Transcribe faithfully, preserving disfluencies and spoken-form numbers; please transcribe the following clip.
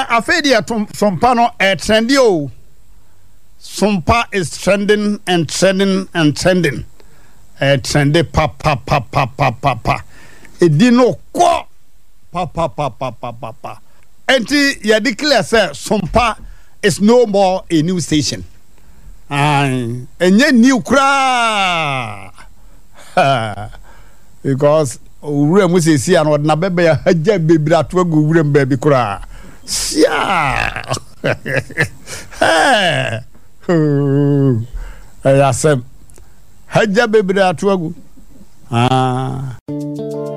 afedi atom sompa no e trendy o. Sompa is trending and trending and trending. Eh trendy pa pa pa pa pa pa pa. E di no ko pa pa pa pa pa pa pa. Enti ya declare say Sompa is no more a new station. Ai enye new kra. Because ure mu sesi an odna bebe ya haja bebira to agu ure mbabi kra. Sia. Hey. Ayasem haja bebira to agu. Ah.